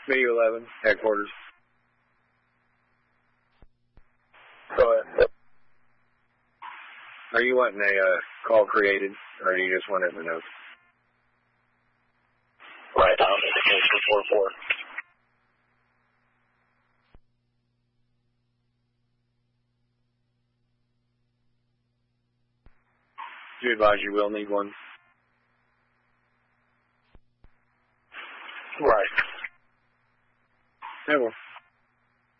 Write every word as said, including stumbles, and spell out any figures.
B eleven, headquarters. Go ahead. Are you wanting a uh, call created, or do you just want it in the notes? Right, I'll make a case for four four. Do you advise you will need one? Right. Yeah, well.